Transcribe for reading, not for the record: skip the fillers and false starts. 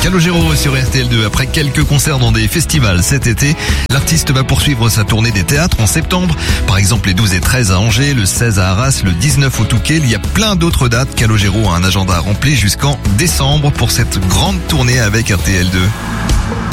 Calogero sur RTL2. Après quelques concerts dans des festivals cet été, l'artiste va poursuivre sa tournée des théâtres en septembre. Par exemple, les 12 et 13 à Angers, le 16 à Arras, le 19 au Touquet. Il y a plein d'autres dates. Calogero a un agenda rempli jusqu'en décembre pour cette grande tournée avec RTL2.